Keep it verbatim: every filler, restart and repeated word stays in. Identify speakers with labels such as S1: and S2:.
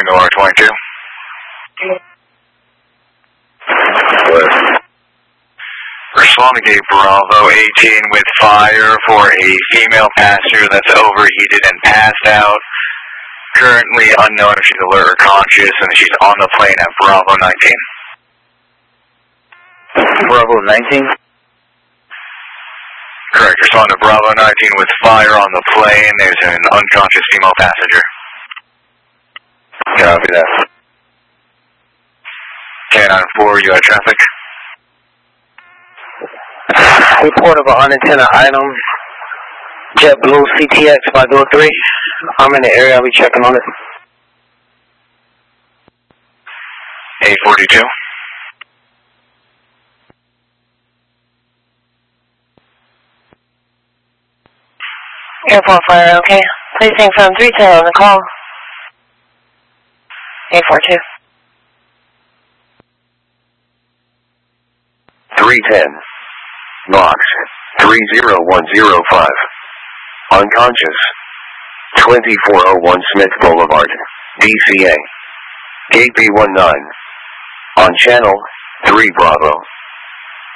S1: Noir twenty-two.
S2: What?
S1: Respond to gate Bravo eighteen with fire for a female passenger that's overheated and passed out. Currently unknown if she's alert or conscious, and she's on the plane at Bravo nineteen.
S2: Bravo nineteen?
S1: Correct. Respond to Bravo nineteen with fire on the plane. There's an unconscious female passenger.
S2: Copy that.
S1: K nine four, you have traffic.
S2: Report of an unintended item. JetBlue C T X five oh three. I'm in the area. I'll be checking on it.
S1: eight forty-two.
S3: Airport fire, okay. Placing from three ten on the call. eight four two.
S2: three ten. Knox. three zero one zero five. Unconscious. twenty-four oh one Smith Boulevard. D C A. Gate B one nine. On channel three Bravo.